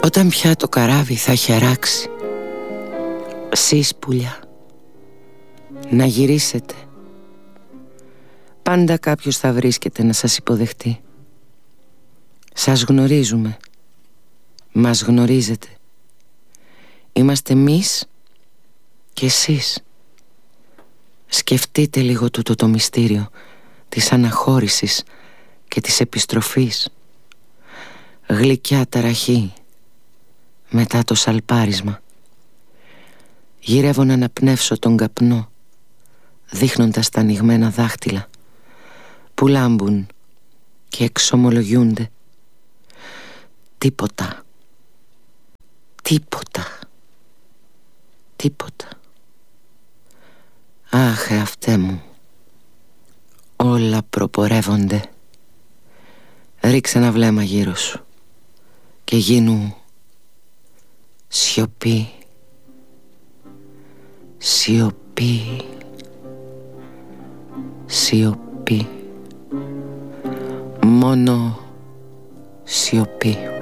Όταν πια το καράβι θα έχει αράξει, σεις πουλιά, να γυρίσετε. Πάντα κάποιος θα βρίσκεται να σας υποδεχτεί. Σας γνωρίζουμε, μας γνωρίζετε. Είμαστε εμείς και εσείς. Σκεφτείτε λίγο τούτο το μυστήριο της αναχώρησης και της επιστροφής. Γλυκιά ταραχή μετά το σαλπάρισμα. Γυρεύω να αναπνεύσω τον καπνό, δείχνοντας τα ανοιγμένα δάχτυλα που λάμπουν και εξομολογιούνται. Τίποτα. Τίποτα. Τίποτα. Αχ, εαυτέ μου, όλα προπορεύονται. Ρίξε ένα βλέμμα γύρω σου και γίνου σιωπή. Σιωπή. Σιωπή. Μόνο σιωπή.